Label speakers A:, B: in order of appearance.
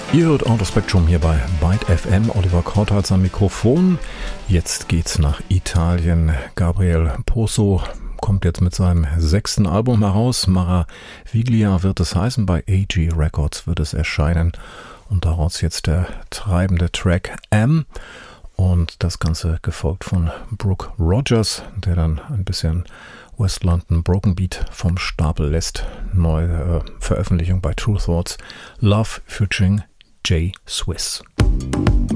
A: Ihr hört Out of Spectrum hier bei Byte FM. Oliver Kortals am Mikrofon. Jetzt geht's nach Italien. Gabriel Poso kommt jetzt mit seinem 6. Album heraus. Maraviglia wird es heißen. Bei AG Records wird es erscheinen. Und daraus jetzt der treibende Track M. Und das Ganze gefolgt von Brooke Rogers, der dann ein bisschen West London Broken Beat vom Stapel lässt. Neue Veröffentlichung bei True Thoughts. Love featuring J Swiss.